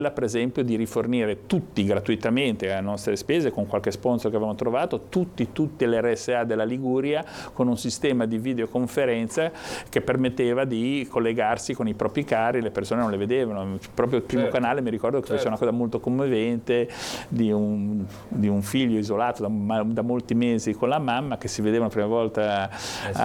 per esempio di rifornire tutti gratuitamente a nostre spese, con qualche sponsor che avevamo trovato, tutte le RSA della Liguria con un sistema di videoconferenza che permetteva di collegarsi con i propri cari, le persone non le vedevano. Proprio il primo canale mi ricordo che faceva una cosa molto commovente di un figlio isolato da molti mesi con la mamma, che si vedeva la prima volta,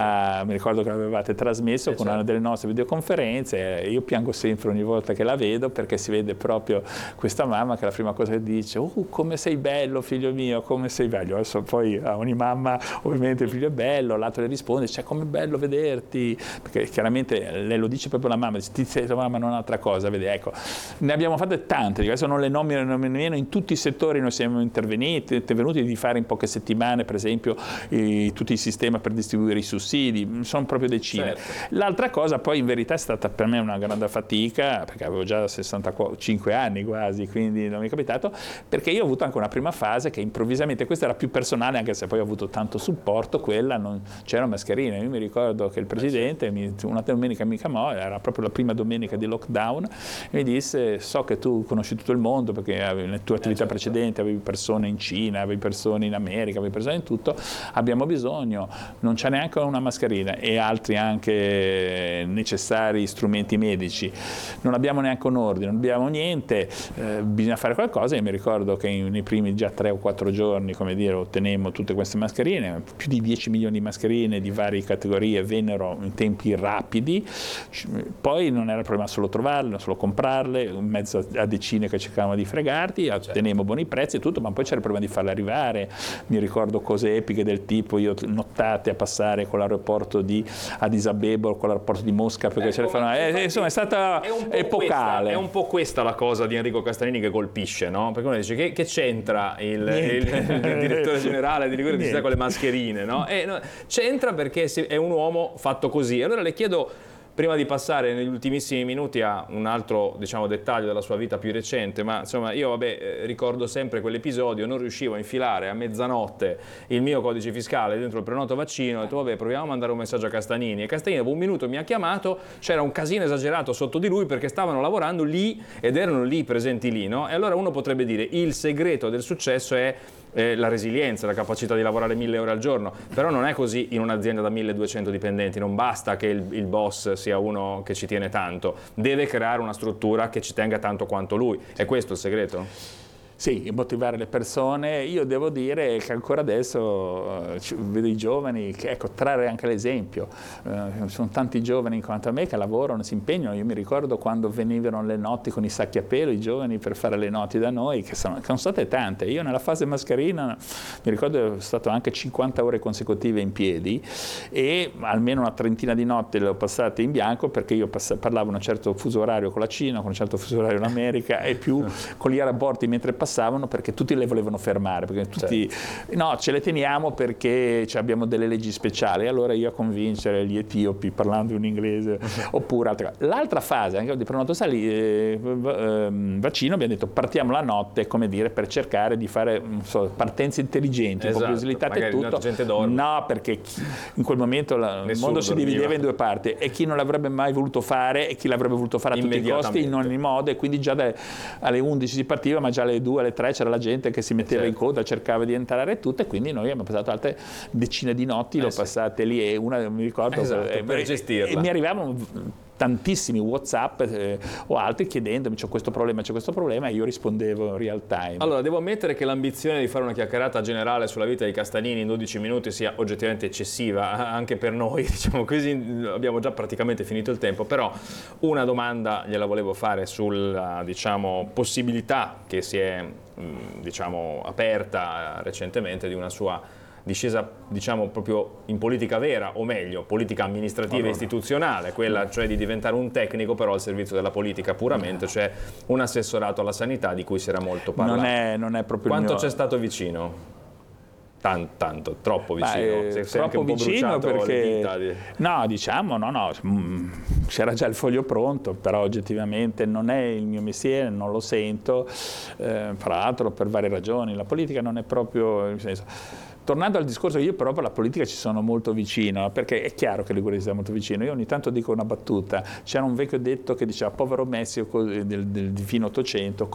mi ricordo che l'avevate trasmesso con una delle nostre videoconferenze, e io piango sempre ogni volta che la vedo, perché si vede proprio questa mamma che la prima cosa che dice: come sei bello figlio mio, come sei bello. Adesso poi a ogni mamma ovviamente il figlio è bello, l'altro le risponde: cioè, come bello vederti, perché chiaramente lei lo dice proprio la mamma, dice: ti sei tua mamma, non un'altra cosa, vedi. Ecco, ne abbiamo fatte tante, adesso non le nomino nemmeno, in tutti i settori noi siamo intervenuti di fare in poche settimane per esempio tutti i sistemi per distribuire i sussidi, sono proprio decine. L'altra cosa poi in verità è stata per me una grande fatica, perché avevo già 65 anni quasi, quindi non mi è capitato, perché io ho avuto anche una prima fase che improvvisamente, questa era più personale, anche se poi ho avuto tanto supporto, quella non c'era mascherina. Io mi ricordo che il presidente una domenica mi chiamò, era proprio la prima domenica di lockdown, e mi disse: so che tu conosci tutto il mondo perché nelle tue attività precedenti avevi persone in Cina, avevi persone in America, avevi persone in tutto, abbiamo bisogno, non c'è neanche una mascherina e altri anche necessari strumenti medici, non abbiamo neanche un ordine, non abbiamo niente, bisogna fare qualcosa. E mi ricordo che nei primi già 3 o 4 giorni, come dire, ottenemmo tutte queste mascherine, più di 10 milioni di mascherine di varie categorie vennero in tempi rapidi. Poi non era il problema solo trovarle, non solo comprarle, in mezzo a decine che cercavamo di fregarti, ottenemmo buoni prezzi e tutto, ma poi c'era il problema di farle arrivare. Mi ricordo cose epiche del tipo, io nottate a passare con l'aeroporto di Addis Abeba o con l'aeroporto di Mosca, perché insomma è stata epocale. È un po' questa la cosa di Enrico Castanini che colpisce, no? Perché uno dice che c'entra il direttore generale di Liguria di con le mascherine, no? C'entra perché è un uomo fatto così. Allora le chiedo, prima di passare negli ultimissimi minuti a un altro, diciamo, dettaglio della sua vita più recente, ma insomma io ricordo sempre quell'episodio, non riuscivo a infilare a mezzanotte il mio codice fiscale dentro il prenoto vaccino, ho detto proviamo a mandare un messaggio a Castanini, e Castanini dopo un minuto mi ha chiamato, c'era un casino esagerato sotto di lui perché stavano lavorando lì ed erano lì presenti lì, no? E allora uno potrebbe dire il segreto del successo è la resilienza, la capacità di lavorare 1000 ore al giorno, però non è così in un'azienda da 1200 dipendenti, non basta che il boss sia uno che ci tiene tanto, deve creare una struttura che ci tenga tanto quanto lui. È questo il segreto? Sì, motivare le persone. Io devo dire che ancora adesso vedo i giovani, trarre anche l'esempio. Sono tanti giovani quanto a me che lavorano, si impegnano. Io mi ricordo quando venivano le notti con i sacchi a pelo, i giovani per fare le notti da noi, che sono state tante. Io nella fase mascherina mi ricordo che sono stato anche 50 ore consecutive in piedi e almeno una trentina di notti le ho passate in bianco, perché io parlavo un certo fuso orario con la Cina, con un certo fuso orario in America e più con gli araborti mentre passavano, perché tutti le volevano fermare, perché tutti no, ce le teniamo perché abbiamo delle leggi speciali. Allora io a convincere gli etiopi parlando in inglese oppure altre. L'altra fase anche di prenoto vaccino abbiamo detto partiamo la notte, come dire, per cercare di fare partenze intelligenti, un po' più slitate e tutto. No, perché in quel momento il mondo si divideva in due parti, e chi non l'avrebbe mai voluto fare e chi l'avrebbe voluto fare a tutti i costi in ogni modo, e quindi già alle 11 si partiva, ma già alle 2, alle 3 c'era la gente che si metteva in coda, cercava di entrare e tutto, e quindi noi abbiamo passato altre decine di notti, le ho passate lì, e una mi ricordo per gestirla. E mi arrivavano tantissimi WhatsApp o altri chiedendomi c'è questo problema, e io rispondevo in real time. Allora, devo ammettere che l'ambizione di fare una chiacchierata generale sulla vita di Castanini in 12 minuti sia oggettivamente eccessiva, anche per noi, diciamo così, abbiamo già praticamente finito il tempo, però una domanda gliela volevo fare sulla, diciamo, possibilità che si è, diciamo, aperta recentemente di una sua discesa, diciamo, proprio in politica vera, o meglio, politica amministrativa e istituzionale, quella cioè di diventare un tecnico però al servizio della politica puramente, cioè un assessorato alla sanità di cui si era molto parlato. Non è proprio quanto il mio... c'è stato vicino? Tanto, troppo vicino. Sei troppo vicino perché no, diciamo, no, c'era già il foglio pronto, però oggettivamente non è il mio mestiere, non lo sento, fra l'altro per varie ragioni. La politica non è proprio il senso. Tornando al discorso, io però per la politica ci sono molto vicino, perché è chiaro che Liguria sia molto vicino. Io ogni tanto dico una battuta, c'era un vecchio detto che diceva povero Messi di fine 800,